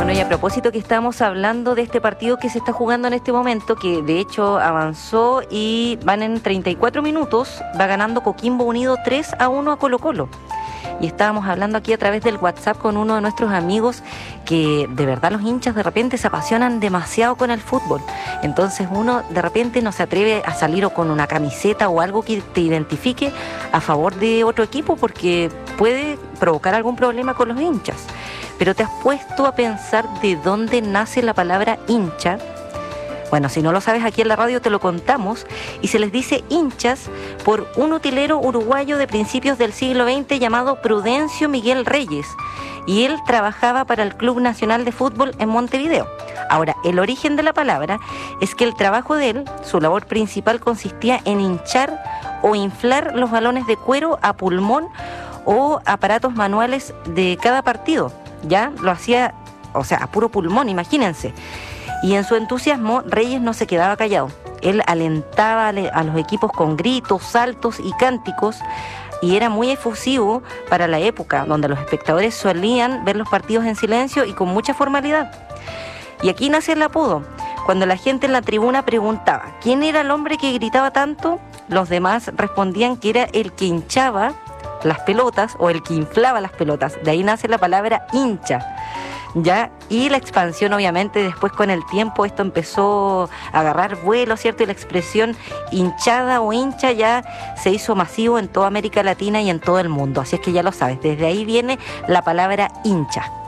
Bueno, y a propósito que estamos hablando de este partido que se está jugando en este momento, que de hecho avanzó y van en 34 minutos, va ganando Coquimbo Unido 3-1 a Colo-Colo. Y estábamos hablando aquí a través del WhatsApp con uno de nuestros amigos que de verdad los hinchas de repente se apasionan demasiado con el fútbol. Entonces uno de repente no se atreve a salir o con una camiseta o algo que te identifique a favor de otro equipo porque puede provocar algún problema con los hinchas. Pero ¿te has puesto a pensar de dónde nace la palabra hincha? Bueno, si no lo sabes, aquí en la radio te lo contamos, y se les dice hinchas por un utilero uruguayo de principios del siglo XX llamado Prudencio Miguel Reyes, y él trabajaba para el Club Nacional de Fútbol en Montevideo. Ahora, el origen de la palabra es que el trabajo de él, su labor principal consistía en hinchar o inflar los balones de cuero a pulmón o aparatos manuales de cada partido. Ya lo hacía, o sea, a puro pulmón, imagínense. Y en su entusiasmo, Reyes no se quedaba callado. Él alentaba a los equipos con gritos, saltos y cánticos, y era muy efusivo para la época, donde los espectadores solían ver los partidos en silencio y con mucha formalidad. Y aquí nace el apodo. Cuando la gente en la tribuna preguntaba ¿quién era el hombre que gritaba tanto?, los demás respondían que era el que hinchaba las pelotas o el que inflaba las pelotas. De ahí nace la palabra hincha. ¿Ya? Y la expansión, obviamente, después con el tiempo esto empezó a agarrar vuelo, ¿cierto? Y la expresión hinchada o hincha ya se hizo masivo en toda América Latina y en todo el mundo. Así es que ya lo sabes, desde ahí viene la palabra hincha.